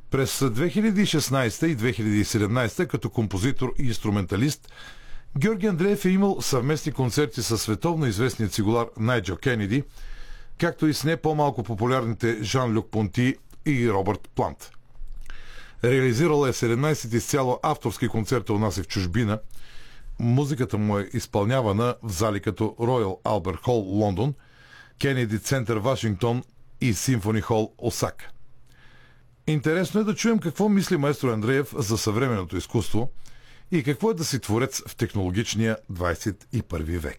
През 2016 и 2017 като композитор и инструменталист Георги Андреев е имал съвместни концерти със световно известния цигулар Найджел Кенеди, както и с не по-малко популярните Жан-Люк Понти и Робърт Плант. Реализирал е 17 изцяло авторски концерта у нас и в чужбина. Музиката му е изпълнявана в зали като Royal Albert Hall, Лондон, Кенеди Център, Вашингтон и Симфони Хол, Осака. Интересно е да чуем какво мисли маестро Андреев за съвременното изкуство и какво е да си творец в технологичния 21 век.